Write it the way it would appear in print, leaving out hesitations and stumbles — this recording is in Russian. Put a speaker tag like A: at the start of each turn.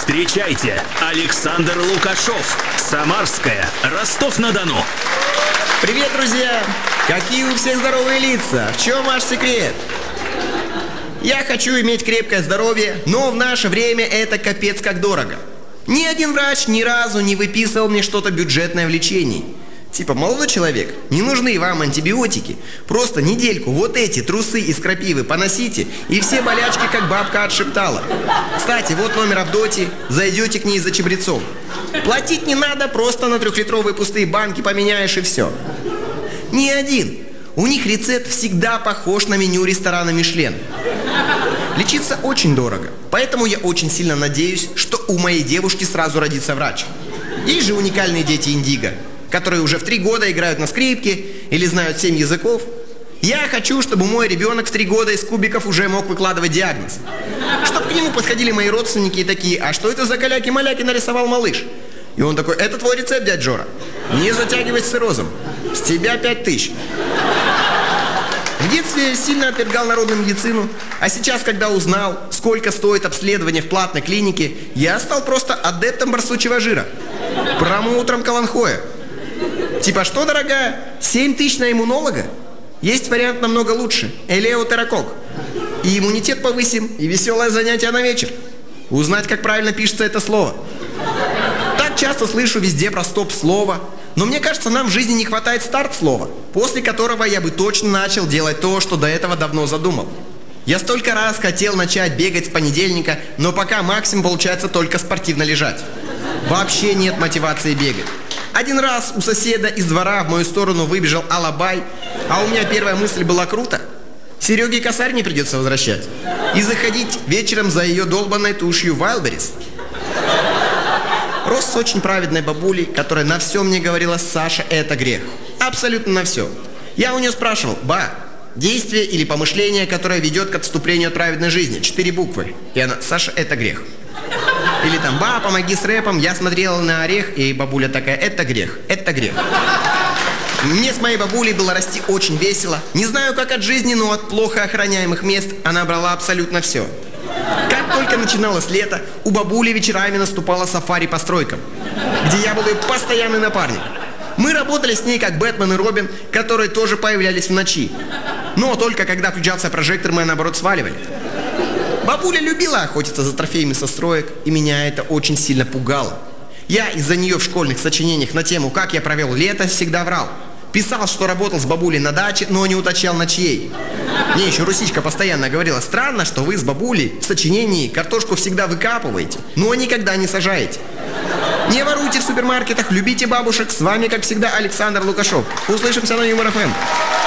A: Встречайте, Александр Лукашов, Самарская, Ростов-на-Дону.
B: Привет, друзья! Какие у всех здоровые лица? В чем ваш секрет? Я хочу иметь крепкое здоровье, но в наше время это капец как дорого. Ни один врач ни разу не выписывал мне что-то бюджетное в лечении. Типа, молодой человек, не нужны вам антибиотики. Просто недельку вот эти трусы из крапивы поносите, и все болячки как бабка отшептала. Кстати, вот номер Авдотьи, зайдете к ней за чабрецом. Платить не надо, просто на 3-литровые пустые банки поменяешь и все. Ни один. У них рецепт всегда похож на меню ресторана Мишлен. Лечиться очень дорого, поэтому я очень сильно надеюсь, что у моей девушки сразу родится врач. Есть же уникальные дети Индиго, которые уже в 3 года играют на скрипке или знают 7 языков. Я хочу, чтобы мой ребенок в 3 года из кубиков уже мог выкладывать диагноз. Чтобы к нему подходили мои родственники и такие: а что это за каляки-маляки нарисовал малыш? И он такой: это твой рецепт, дядь Жора. Не затягивай с циррозом. С тебя 5000. В детстве я сильно отвергал народную медицину, а сейчас, когда узнал, сколько стоит обследование в платной клинике, я стал просто адептом барсучьего жира, промоутером каланхоя. Типа, что, дорогая, 7000 на иммунолога? Есть вариант намного лучше – элеутерокок. И иммунитет повысим, и веселое занятие на вечер. Узнать, как правильно пишется это слово. Так часто слышу везде про стоп-слово, но мне кажется, нам в жизни не хватает старт-слова, после которого я бы точно начал делать то, что до этого давно задумал. Я столько раз хотел начать бегать с понедельника, но пока максимум получается только спортивно лежать. Вообще нет мотивации бегать. Один раз у соседа из двора в мою сторону выбежал алабай, а у меня первая мысль была: круто. Сереге косарь не придется возвращать. И заходить вечером за ее долбанной тушью Wildberries. Рос с очень праведной бабулей, которая на все мне говорила: Саша, это грех. Абсолютно на все. Я у нее спрашивал: ба, действие или помышление, которое ведет к отступлению от праведной жизни? 4 буквы. И она: Саша, это грех. Или там: ба, помоги с рэпом. Я смотрела на орех, и бабуля такая: это грех, это грех. Мне с моей бабулей было расти очень весело. Не знаю, как от жизни, но от плохо охраняемых мест она брала абсолютно все. Как только начиналось лето, у бабули вечерами наступало сафари по стройкам, где я был ее постоянный напарник. Мы работали с ней как Бэтмен и Робин, которые тоже появлялись в ночи. Но только когда включался прожектор, мы наоборот сваливали. Бабуля любила охотиться за трофеями со строек, и меня это очень сильно пугало. Я из-за нее в школьных сочинениях на тему «Как я провел лето» всегда врал. Писал, что работал с бабулей на даче, но не уточнял, на чьей. Мне еще Русичка постоянно говорила: странно, что вы с бабулей в сочинении картошку всегда выкапываете, но никогда не сажаете. Не воруйте в супермаркетах, любите бабушек. С вами, как всегда, Александр Лукашов. Услышимся на Юмор ФМ.